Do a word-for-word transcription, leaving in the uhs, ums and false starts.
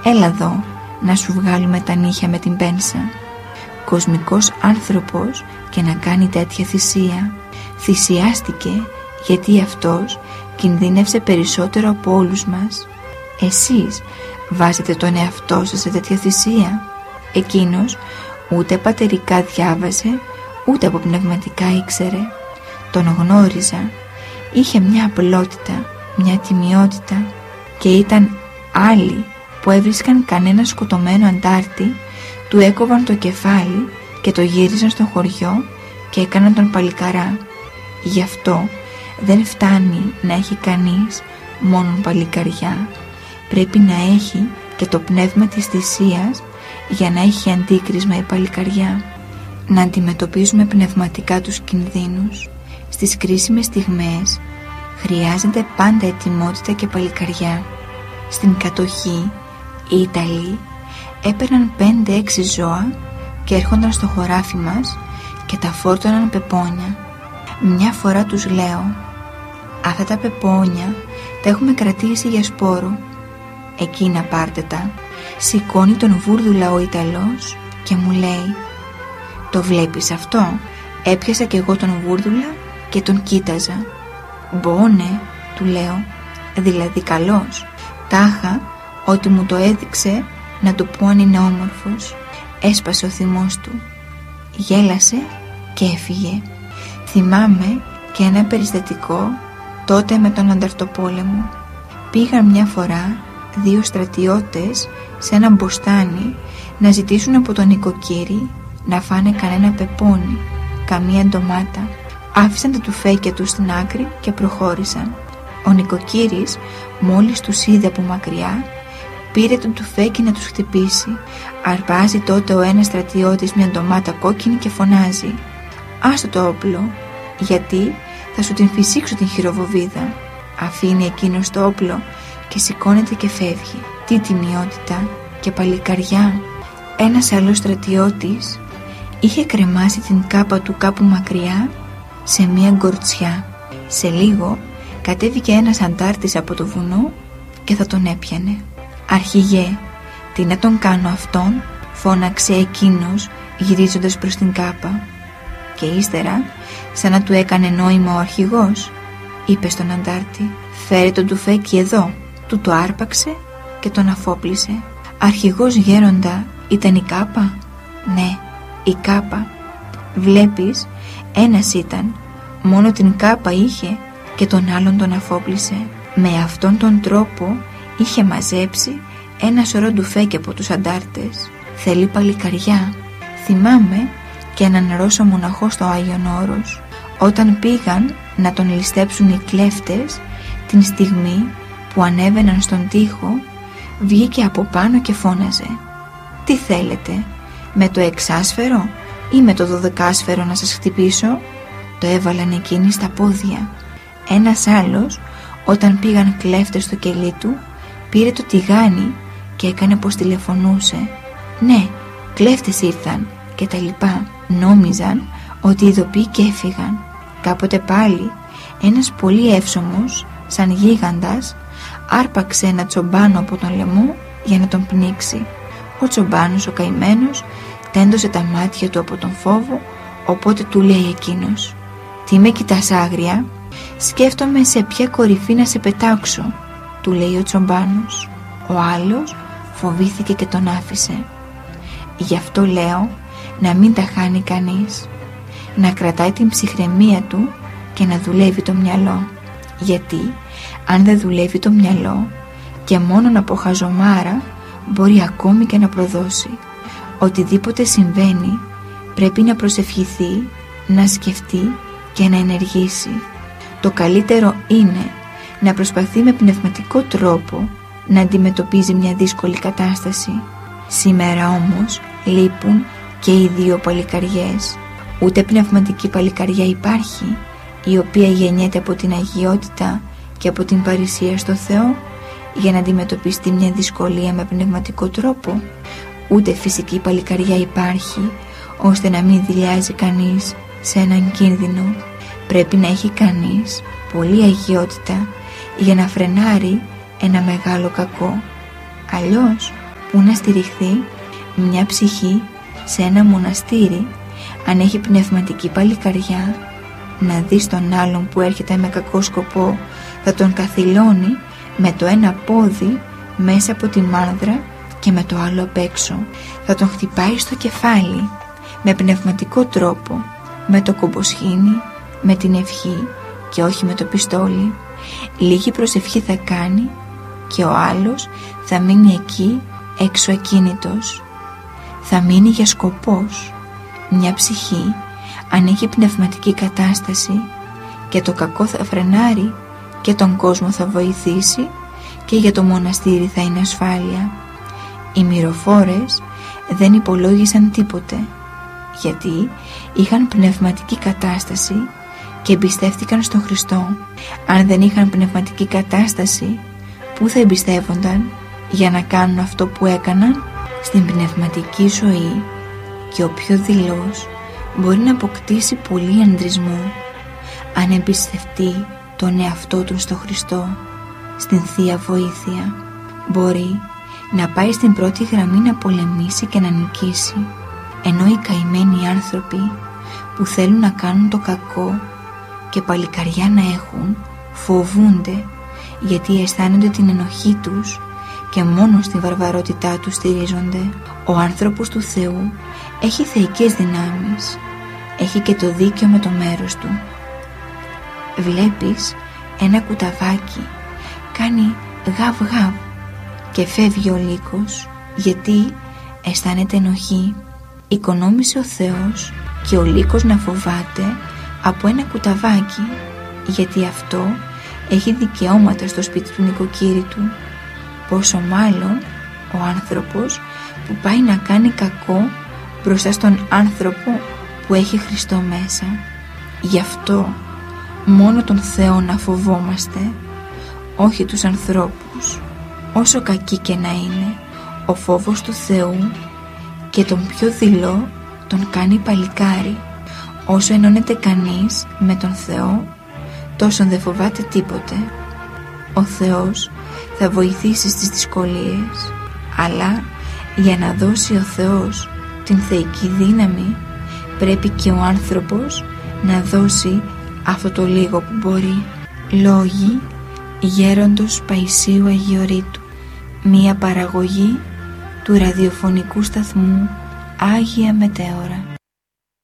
Έλα εδώ να σου βγάλουμε τα νύχια με την πένσα. Κοσμικός άνθρωπος και να κάνει τέτοια θυσία. Θυσιάστηκε γιατί αυτός κινδύνευσε περισσότερο από όλους μας. Εσείς βάζετε τον εαυτό σας σε τέτοια θυσία? Εκείνος ούτε πατερικά διάβασε, ούτε από πνευματικά ήξερε. Τον γνώριζα. Είχε μια απλότητα, μια τιμιότητα, και ήταν άλλοι που έβρισκαν κανένα σκοτωμένο αντάρτη, του έκοβαν το κεφάλι και το γύριζαν στο χωριό και έκαναν τον παλικαρά. Γι' αυτό δεν φτάνει να έχει κανείς μόνον παλικαριά. Πρέπει να έχει και το πνεύμα της θυσίας για να έχει αντίκρισμα η παλικαριά. Να αντιμετωπίζουμε πνευματικά τους κινδύνους. Στις κρίσιμες στιγμές χρειάζεται πάντα ετοιμότητα και παλικαριά. Στην κατοχή οι Ιταλοί έπαιρναν πέντε έξι ζώα και έρχονταν στο χωράφι μας και τα φόρτωναν πεπόνια. Μια φορά τους λέω: αυτά τα πεπόνια τα έχουμε κρατήσει για σπόρο. Εκείνα πάρτε τα. Σηκώνει τον βούρδουλα ο Ιταλός και μου λέει: το βλέπεις αυτό? Έπιασα κι εγώ τον βούρδουλα και τον κοίταζα. Μπόνε, του λέω, δηλαδή καλός. Τάχα ότι μου το έδειξε να του πω αν είναι όμορφος. Έσπασε ο θυμός του. Γέλασε και έφυγε. Θυμάμαι και ένα περιστατικό τότε με τον Ανταρτοπόλεμο. Πήγαν μια φορά δύο στρατιώτες σε ένα μποστάνι να ζητήσουν από τον νοικοκύρη να φάνε κανένα πεπόνι, καμία ντομάτα. Άφησαν τα τουφέκια τους στην άκρη και προχώρησαν. Ο νοικοκύρης μόλις τους είδε από μακριά, πήρε το τουφέκι να τους χτυπήσει. Αρπάζει τότε ο ένας στρατιώτης μια ντομάτα κόκκινη και φωνάζει: άστο το όπλο, γιατί θα σου την φυσήξω την χειροβοβίδα. Αφήνει εκείνος το όπλο και σηκώνεται και φεύγει. Τι τιμιότητα και παλικαριά! Ένας άλλος στρατιώτης είχε κρεμάσει την κάπα του κάπου μακριά σε μια γκορτσιά. Σε λίγο κατέβηκε ένας αντάρτης από το βουνό και θα τον έπιανε. «Αρχηγέ, τι να τον κάνω αυτόν?» φώναξε εκείνος γυρίζοντας προς την κάπα. Και ύστερα, σαν να του έκανε νόημα ο αρχηγός, είπε στον αντάρτη: «Φέρε τον τουφέκι εδώ». Του το άρπαξε και τον αφόπλησε. «Αρχηγός γέροντα, ήταν η κάπα?» «Ναι, η κάπα. Βλέπεις, ένας ήταν, μόνο την κάπα είχε και τον άλλον τον αφόπλησε». Με αυτόν τον τρόπο είχε μαζέψει ένα σωρό ντουφέκι από τους αντάρτες. Θέλει παλικαριά. Θυμάμαι και έναν Ρώσο μοναχό στο Άγιον Όρος, όταν πήγαν να τον ληστέψουν οι κλέφτες, την στιγμή που ανέβαιναν στον τοίχο, βγήκε από πάνω και φώναζε: «Τι θέλετε, με το εξάσφαιρο ή με το δωδεκάσφαιρο να σας χτυπήσω?» Το έβαλαν εκείνοι στα πόδια. Ένας άλλος, όταν πήγαν κλέφτες στο κελί του, πήρε το τηγάνι και έκανε πως τηλεφωνούσε. «Ναι, κλέφτες ήρθαν» και τα λοιπά. Νόμιζαν ότι ειδοποιοί και έφυγαν. Κάποτε πάλι ένας πολύ εύσωμος, σαν γίγαντας, άρπαξε ένα τσομπάνο από τον λαιμό για να τον πνίξει. Ο τσομπάνος ο καημένος τέντωσε τα μάτια του από τον φόβο, οπότε του λέει εκείνος: «Τι με κοιτάς άγρια?» «Σκέφτομαι σε ποια κορυφή να σε πετάξω», του λέει ο τσομπάνος. Ο άλλος φοβήθηκε και τον άφησε. Γι' αυτό λέω να μην τα χάνει κανείς, να κρατάει την ψυχραιμία του και να δουλεύει το μυαλό. Γιατί αν δεν δουλεύει το μυαλό και μόνον από χαζομάρα, μπορεί ακόμη και να προδώσει. Οτιδήποτε συμβαίνει πρέπει να προσευχηθεί, να σκεφτεί και να ενεργήσει. Το καλύτερο είναι να προσπαθεί με πνευματικό τρόπο να αντιμετωπίζει μια δύσκολη κατάσταση. Σήμερα όμως λείπουν και οι δύο παλικαριές. Ούτε πνευματική παλικαριά υπάρχει, η οποία γεννιέται από την αγιότητα και από την παρησία στο Θεό για να αντιμετωπιστεί μια δυσκολία με πνευματικό τρόπο. Ούτε φυσική παλικαριά υπάρχει, ώστε να μην δειλιάζει κανείς σε έναν κίνδυνο. Πρέπει να έχει κανείς πολλή αγιότητα για να φρενάρει ένα μεγάλο κακό. Αλλιώς Πού να στηριχθεί μια ψυχή σε ένα μοναστήρι αν έχει πνευματική παλικαριά? Να δεις τον άλλον που έρχεται με κακό σκοπό, θα τον καθυλώνει με το ένα πόδι μέσα από τη μάνδρα και με το άλλο απ' έξω. Θα τον χτυπάει στο κεφάλι με πνευματικό τρόπο, με το κομποσχήνι, με την ευχή και όχι με το πιστόλι. Λίγη προσευχή θα κάνει και ο άλλος θα μείνει εκεί έξω ακίνητος. Θα μείνει για σκοπός. Μια ψυχή αν έχει πνευματική κατάσταση και το κακό θα φρενάρει και τον κόσμο θα βοηθήσει και για το μοναστήρι θα είναι ασφάλεια. Οι μυροφόρες δεν υπολόγισαν τίποτε, γιατί είχαν πνευματική κατάσταση και εμπιστεύτηκαν στον Χριστό. Αν δεν είχαν πνευματική κατάσταση, πού θα εμπιστεύονταν για να κάνουν αυτό που έκαναν? Στην πνευματική ζωή και ο πιο δειλός μπορεί να αποκτήσει πολύ ανδρισμό αν εμπιστευτεί τον εαυτό του στο Χριστό, στην Θεία Βοήθεια. Μπορεί να πάει στην πρώτη γραμμή να πολεμήσει και να νικήσει, ενώ οι καημένοι άνθρωποι που θέλουν να κάνουν το κακό και παλικαριά να έχουν, φοβούνται γιατί αισθάνονται την ενοχή τους και μόνο στη βαρβαρότητά τους στηρίζονται. Ο άνθρωπος του Θεού έχει θεϊκές δυνάμεις, έχει και το δίκαιο με το μέρος του. Βλέπεις ένα κουταβάκι, κάνει γαβ γαβ και φεύγει ο λύκος γιατί αισθάνεται ενοχή. Οικονόμησε ο Θεός και ο λύκος να φοβάται από ένα κουταβάκι, γιατί αυτό έχει δικαιώματα στο σπίτι του νοικοκύρη του. Πόσο μάλλον ο άνθρωπος που πάει να κάνει κακό μπροστά στον άνθρωπο που έχει Χριστό μέσα. Γι' αυτό μόνο τον Θεό να φοβόμαστε, όχι τους ανθρώπους, όσο κακοί και να είναι. Ο φόβος του Θεού και τον πιο δειλό τον κάνει παλικάρι. Όσο ενώνεται κανείς με τον Θεό, τόσον δεν φοβάται τίποτε. Ο Θεός θα βοηθήσει στις δυσκολίες, αλλά για να δώσει ο Θεός την θεϊκή δύναμη, πρέπει και ο άνθρωπος να δώσει αυτό το λίγο που μπορεί. Λόγοι Γέροντος Παϊσίου Αγιορείτου. Μία παραγωγή του ραδιοφωνικού σταθμού Άγια Μετέωρα.